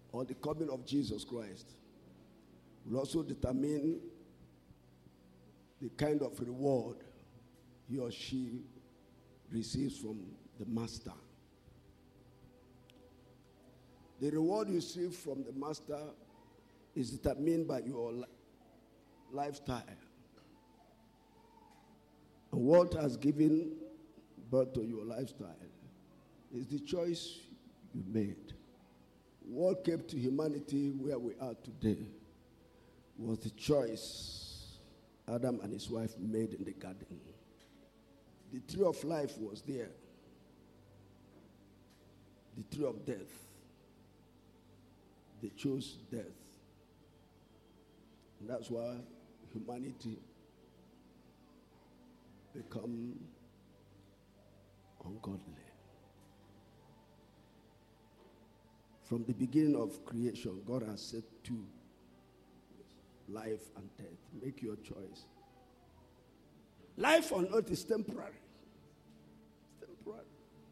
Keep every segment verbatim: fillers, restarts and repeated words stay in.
or the coming of Jesus Christ will also determine the kind of reward he or she receives from the master. The reward you receive from the master is determined by your li- lifestyle. And what has given birth to your lifestyle is the choice you made. What kept humanity where we are today was the choice Adam and his wife made in the garden. The tree of life was there. The tree of death. They chose death. And that's why humanity become ungodly. From the beginning of creation, God has said two, life and death. Make your choice. Life on earth is temporary. It's temporary.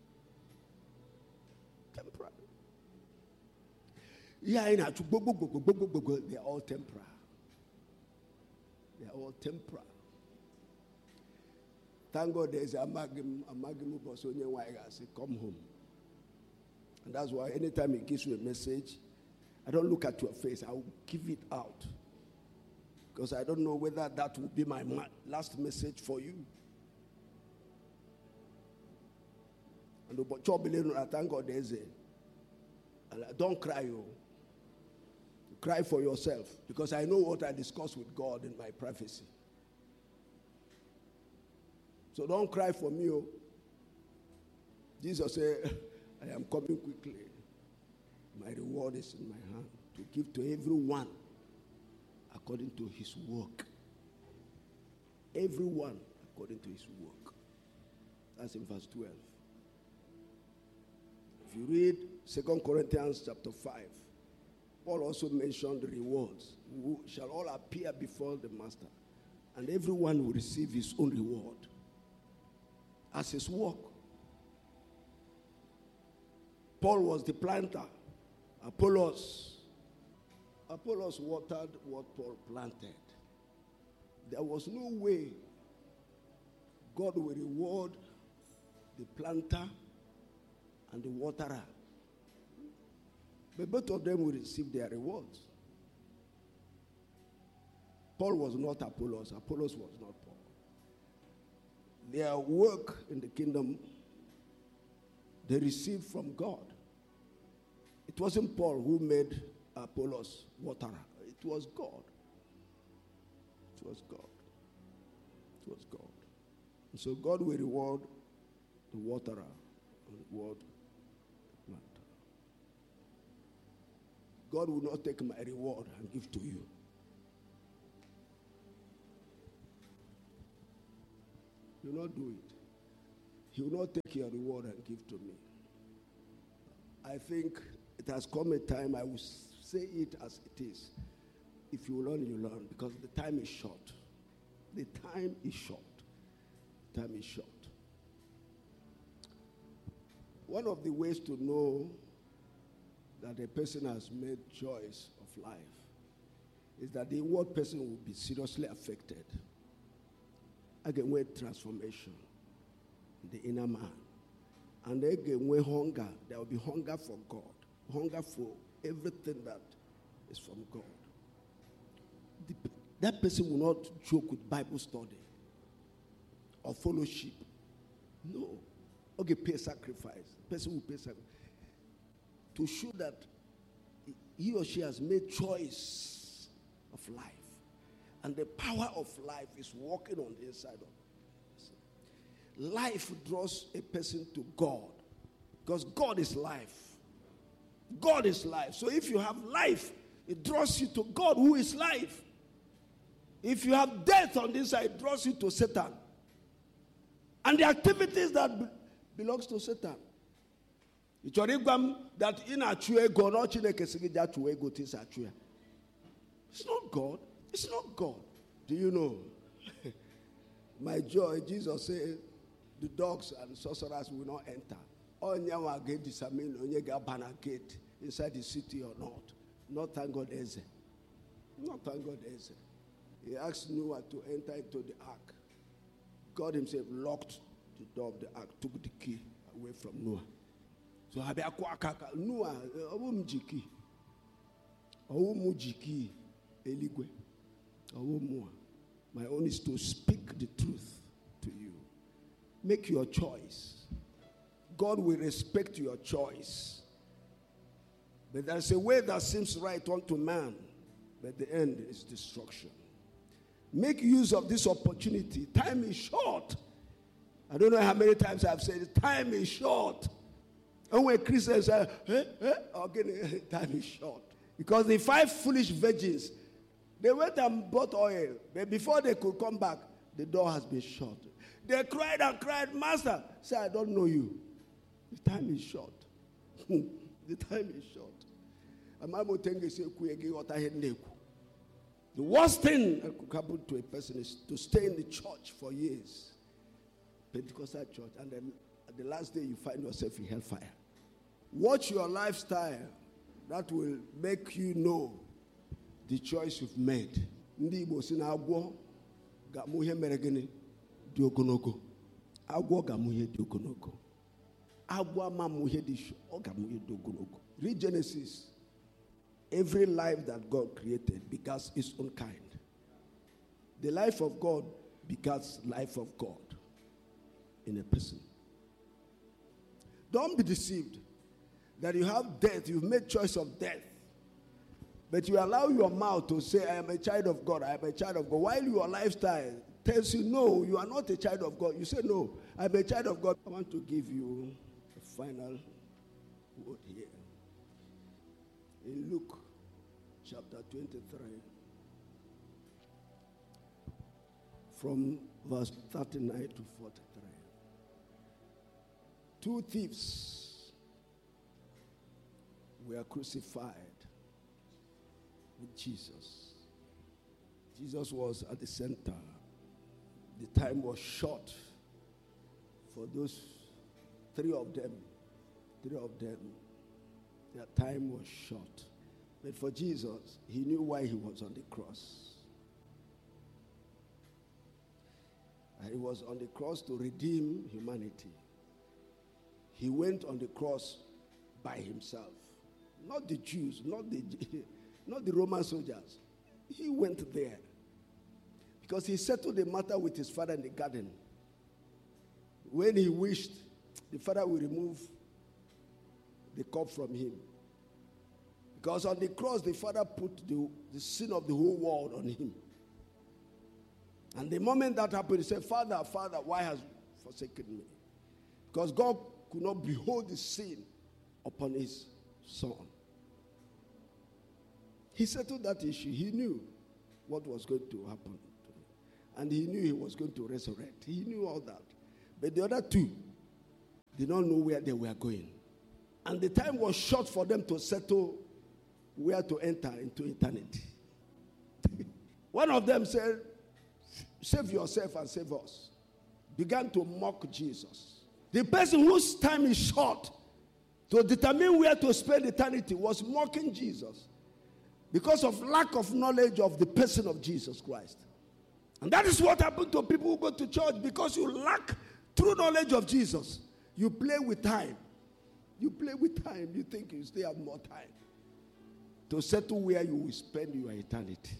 Temporary. Yeah, they are all temporal. They are all temporal. Thank God there's a magim, a magim bosonya say, come home. And that's why anytime he gives you a message, I don't look at your face, I will give it out. Because I don't know whether that will be my last message for you. And I thank God there's a, don't cry, you. Cry for yourself, because I know what I discuss with God in my privacy. So don't cry for me. Oh. Jesus said, I am coming quickly. My reward is in my hand to give to everyone according to his work. Everyone according to his work. That's in verse twelve. If you read Second Corinthians chapter five, Paul also mentioned the rewards, who shall all appear before the master, and everyone will receive his own reward as his work. Paul was the planter. Apollos, Apollos watered what Paul planted. There was no way God will reward the planter and the waterer. But both of them will receive their rewards. Paul was not Apollos. Apollos was not Paul. Their work in the kingdom, they received from God. It wasn't Paul who made Apollos waterer. It was God. It was God. It was God. And so God will reward the waterer and reward the planter. God will not take my reward and give to you. He will not do it. He will not take your reward and give to me. I think it has come a time, I will say it as it is. If you learn, you learn, because the time is short. The time is short. The time is short. One of the ways to know that a person has made choice of life is that the inward person will be seriously affected. Again, with transformation in the inner man. And again, with hunger, there will be hunger for God, hunger for everything that is from God. The, that person will not joke with Bible study or fellowship. No. Okay, pay sacrifice. The person will pay sacrifice to show that he or she has made choice of life. And the power of life is working on the inside of us. Life draws a person to God, because God is life. God is life. So if you have life, it draws you to God, who is life. If you have death on this side, it draws you to Satan and the activities that be- belongs to Satan. It's that in a chue go no chineke sigi ja chue go tis a chue. It's not God. It's not God. Do you know? My joy, Jesus said, the dogs and sorcerers will not enter. Onyawa gate disamin onyega bana gate. inside the city or not. Not thank God Eze. Not thank God Eze. He asked Noah to enter into the ark. God himself locked the door of the ark, took the key away from Noah. So Noah, owu mjiki, owu mujiki, eligwe, owu mua. My own is to speak the truth to you. Make your choice. God will respect your choice. But there's a way that seems right unto man, but the end is destruction. Make use of this opportunity. Time is short. I don't know how many times I've said it. Time is short. And when Christians say, eh, eh, okay, time is short. Because the five foolish virgins, they went and bought oil. But before they could come back, the door has been shut. They cried and cried, Master, say, I don't know you. The time is short. The time is short. The worst thing that could happen to a person is to stay in the church for years. Pentecostal church. And then at the last day you find yourself in hellfire. Watch your lifestyle. That will make you know the choice you've made. Ndi Igbo si na agwọ ga-amụ ihe mere gịnị dị ogologo. Agwọ ga-amụ ihe dị ogologo. Agwọ ama-amụ ihe dị ọ ga-amụ ihe dị ogologo. Read Genesis. Every life that God created becomes its own kind. The life of God becomes life of God in a person. Don't be deceived that you have death, you've made choice of death. But you allow your mouth to say, I am a child of God, I am a child of God. While your lifestyle tells you, no, you are not a child of God. You say, no, I am a child of God. I want to give you a final word here. In Luke chapter twenty-three, from verse thirty-nine to forty-three. Two thieves were crucified with Jesus. Jesus was at the center. The time was short for those three of them. Three of them. Their time was short. But for Jesus, he knew why he was on the cross. And he was on the cross to redeem humanity. He went on the cross by himself. Not the Jews, not the, not the Roman soldiers. He went there. Because he settled the matter with his father in the garden. When he wished, the father will remove the cup from him. Because on the cross, the Father put the, the sin of the whole world on him. And the moment that happened, he said, Father, Father, why has forsaken me? Because God could not behold the sin upon his son. He settled that issue. He knew what was going to happen to him. And he knew he was going to resurrect. He knew all that. But the other two did not know where they were going. And the time was short for them to settle where to enter into eternity. One of them said, save yourself and save us. Began to mock Jesus. The person whose time is short to determine where to spend eternity was mocking Jesus because of lack of knowledge of the person of Jesus Christ. And that is what happened to people who go to church. Because you lack true knowledge of Jesus, you play with time. You play with time. You think you still have more time to settle where you will spend your eternity.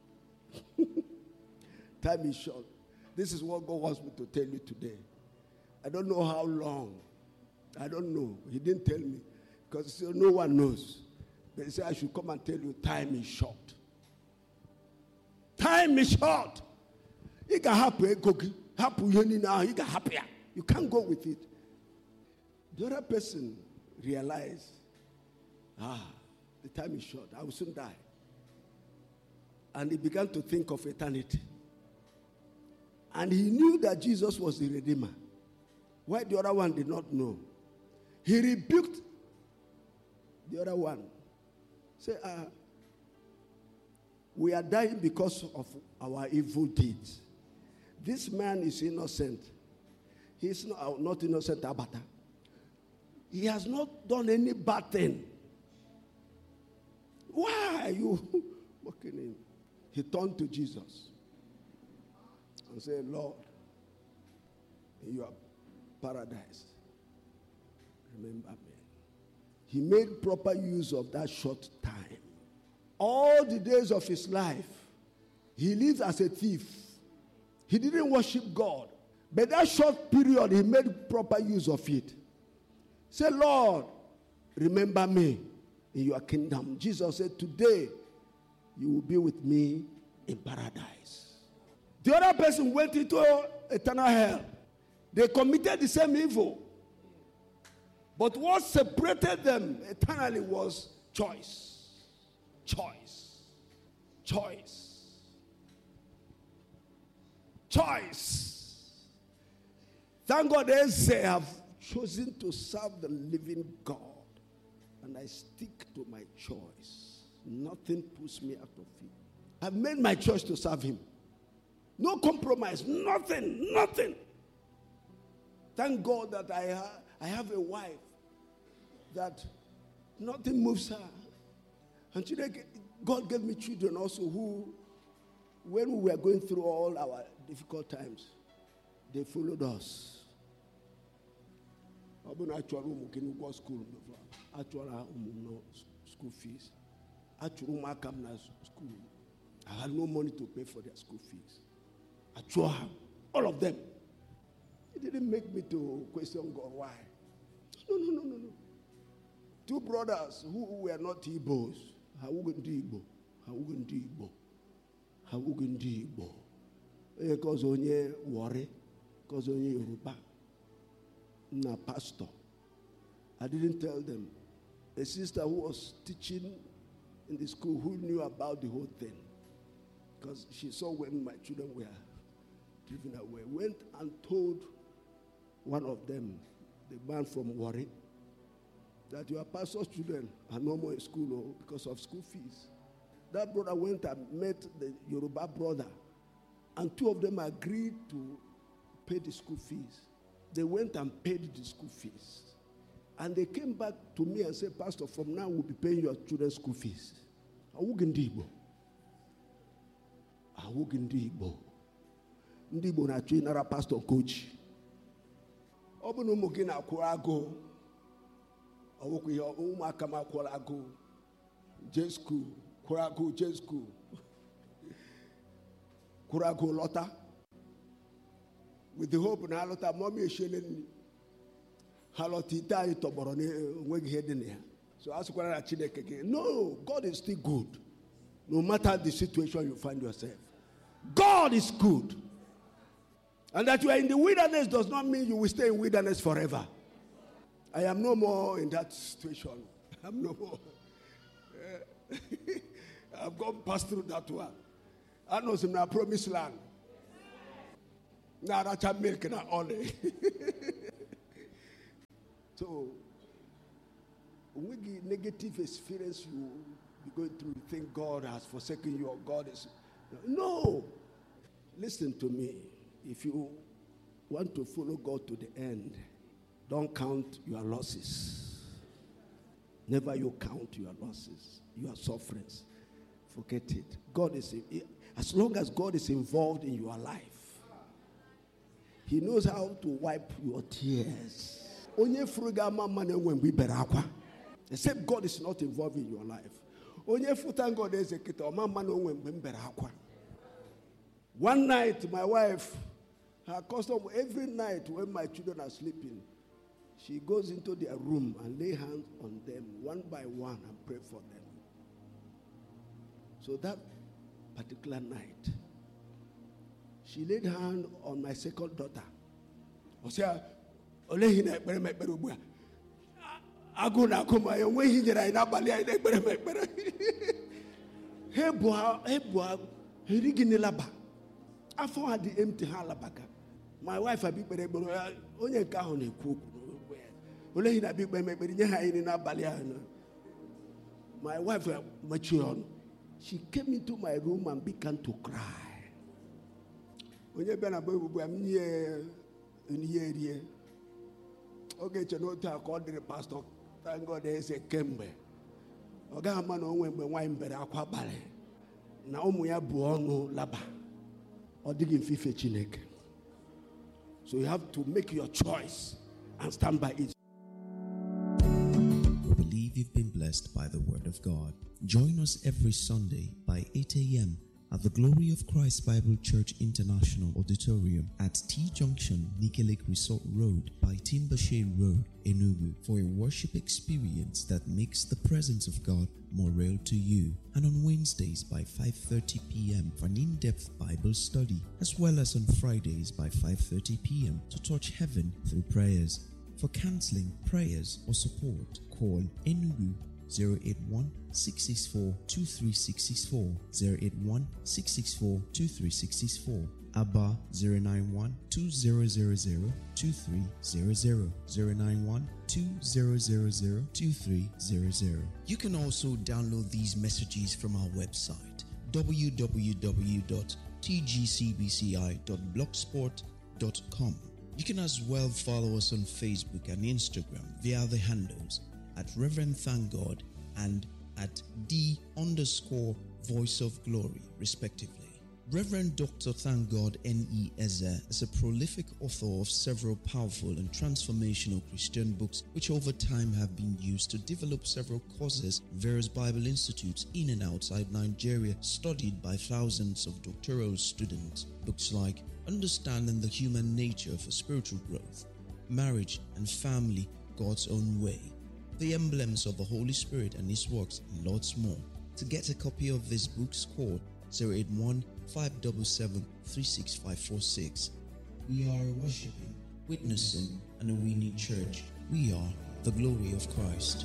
Time is short. This is what God wants me to tell you today. I don't know how long. I don't know. He didn't tell me. Because no one knows. But he said I should come and tell you time is short. Time is short. You can happy. Happy now. You can happy. You can't go with it. The other person realized, ah, the time is short. I will soon die. And he began to think of eternity. And he knew that Jesus was the Redeemer. Why the other one did not know? He rebuked the other one. Say, uh, we are dying because of our evil deeds. This man is innocent. He is not, not innocent, Abata. He has not done any bad thing. Why are you mocking him? He turned to Jesus and said, Lord, in your paradise, remember me. He made proper use of that short time. All the days of his life, he lived as a thief. He didn't worship God. But that short period, he made proper use of it. Say, Lord, remember me in your kingdom. Jesus said, today, you will be with me in paradise. The other person went into eternal hell. They committed the same evil. But what separated them eternally was choice. Choice. Choice. Choice. Thank God they say I have chosen to serve the living God. And I stick to my choice. Nothing pulls me out of it. I've made my choice to serve him. No compromise. Nothing. Nothing. Thank God that I, ha- I have a wife that nothing moves her. And today, God gave me children also who, when we were going through all our difficult times, they followed us. I've been actually working in school before. Actually, school fees. Actually, my school. I had no money to pay for their school fees. Actually, all of them. It didn't make me to question God why. No, no, no, no, no. Two brothers who were not Igbos. How we can do Igbo? How we can do Igbo? How we can do Igbo? Because onye worry, because onye Yoruba. Na pastor. I didn't tell them. A sister who was teaching in the school who knew about the whole thing, because she saw when my children were driven away, went and told one of them, the man from Warri, that your pastor's children are no more in school because of school fees. That brother went and met the Yoruba brother, and two of them agreed to pay the school fees. They went and paid the school fees. And they came back to me and said, Pastor, from now we'll be paying your children's school fees. Awugindibo. Awugindibo. Ndibo na chui nara pastor coach. Obuno mugina akurago. Awoku ya umaka makurago. J school. Kurago J school. Kurago lota. With the hope na lota mommy shelen. Halotita itoborone wegi hedene. So ask what I again. No, God is still good. No matter the situation you find yourself. God is good. And that you are in the wilderness does not mean you will stay in wilderness forever. I am no more in that situation. I'm no more. I've gone past through that one. I know some promised land. Now that's a milk and only. So, when we get negative experience you be going through, you think God has forsaken you or God is. No. Listen to me. If you want to follow God to the end, don't count your losses. Never you count your losses, your sufferings. Forget it. God is, as long as God is involved in your life, He knows how to wipe your tears. Except God is not involved in your life. One night, my wife, her custom, every night when my children are sleeping, she goes into their room and lay hands on them one by one and pray for them. So that particular night, she laid hand on my second daughter. Aguna kuma yo we hijira ina bali ai ekpere ekpere he boa he boa he rigini laba afọ had the empty halabaka. My wife abi ekpere ekpere onye nke ahụ na-ekwu okwu ole hi na bi ekpere ekpere nye ha iri na bali ahụ. My wife mature, she came into my room and began to cry. Onye bia na bo bubu am nie ni area. Okay, you know to call the pastor. Thank God there is a Kembe. Oga man onwe mgbe nwanyị mbere akwa abalị na ụmụ ya bụ ọnụ laba. Ọ dịghị mfife Chineke. So you have to make your choice and stand by it. We believe you've been blessed by the Word of God. Join us every Sunday by eight a.m. at the Glory of Christ Bible Church International Auditorium at T Junction, Nike Lake Resort Road by Timbashe Road, Enugu, for a worship experience that makes the presence of God more real to you. And on Wednesdays by five thirty p.m. for an in-depth Bible study, as well as on Fridays by five thirty p.m. to touch heaven through prayers. For counseling, prayers, or support, call Enugu zero eight one, six six four, two three six six four, zero eight one, six six four, two three six six four, Abba zero nine one, two zero zero zero, two three zero zero, zero nine one, two zero zero zero, two three zero zero. You can also download these messages from our website w w w dot t g c b c i dot blogspot dot com. You can as well follow us on Facebook and Instagram via the handles at Reverend Thank God and at D underscore Voice of Glory, respectively. Reverend Doctor Thank God N E Eze is a prolific author of several powerful and transformational Christian books, which over time have been used to develop several courses in various Bible institutes in and outside Nigeria, studied by thousands of doctoral students. Books like Understanding the Human Nature for Spiritual Growth, Marriage and Family, God's Own Way, The Emblems of the Holy Spirit and His Works, and lots more. To get a copy of these books, call zero eight one, five seven seven, three six five four six. We are a worshiping, witnessing, and a winning church. We are the glory of Christ.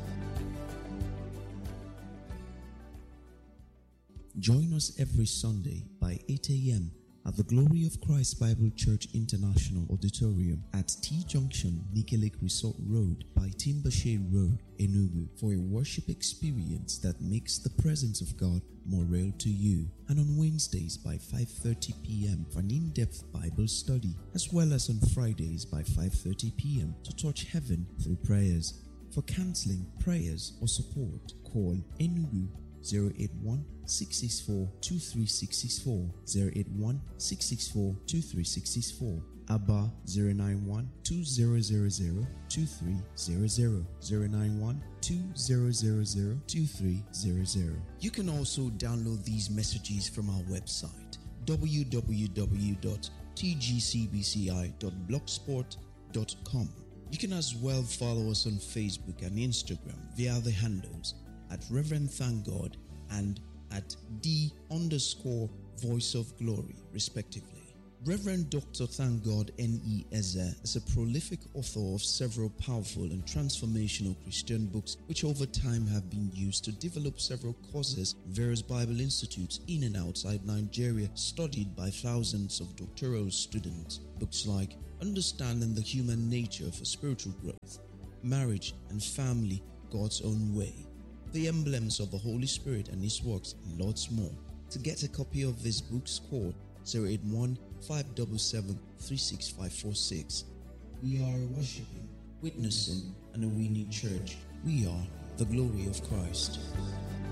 Join us every Sunday by eight a.m. at the Glory of Christ Bible Church International Auditorium at T Junction, Nike Lake Resort Road by Timbashe Road, Enugu, for a worship experience that makes the presence of God more real to you. And on Wednesdays by five thirty p.m. for an in-depth Bible study, as well as on Fridays by five thirty p.m. to touch heaven through prayers. For counseling, prayers, or support, call Enugu zero eight one, six six four, two three six six four, zero eight one, six six four, two three six six four, Abba zero nine one, two zero zero zero, two three zero zero, zero nine one, two zero zero zero, two three zero zero. You can also download these messages from our website w w w dot t g c b c i dot blogspot dot com. You can as well follow us on Facebook and Instagram via the handles at Reverend Thank God and at D underscore Voice of Glory, respectively. Reverend Doctor Thank God N E Eze is a prolific author of several powerful and transformational Christian books, which over time have been used to develop several courses in various Bible institutes in and outside Nigeria, studied by thousands of doctoral students. Books like Understanding the Human Nature for Spiritual Growth, Marriage and Family, God's Own Way, The Emblems of the Holy Spirit and His Works, and lots more. To get a copy of these books, call zero eight one, five seven seven, three six five four six. We are a worshiping, witnessing, and a winning church. We are the glory of Christ.